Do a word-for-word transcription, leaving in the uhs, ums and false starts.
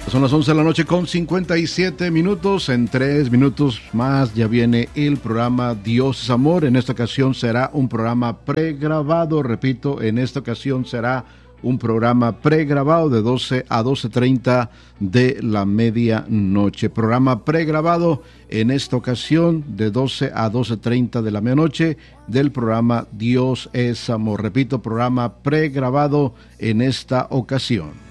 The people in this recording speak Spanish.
Son las once de la noche con cincuenta y siete minutos. En tres minutos más ya viene el programa Dios es Amor. En esta ocasión será un programa pregrabado. Repito, en esta ocasión será un programa pregrabado de doce a doce treinta de la medianoche. Programa pregrabado en esta ocasión de doce a doce treinta de la medianoche del programa Dios es Amor. Repito, programa pregrabado en esta ocasión.